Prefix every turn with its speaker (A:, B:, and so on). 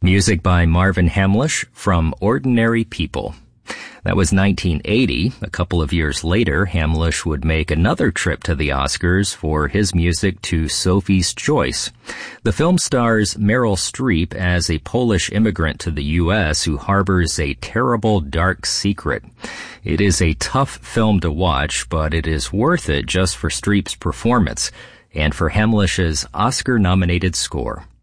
A: Music by Marvin Hamlisch from Ordinary People. That was 1980. A couple of years later, Hamlisch would make another trip to the Oscars for his music to Sophie's Choice. The film stars Meryl Streep as a Polish immigrant to the U.S. who harbors a terrible, dark secret. It is a tough film to watch, but it is worth it just for Streep's performance and for Hamlisch's Oscar-nominated score.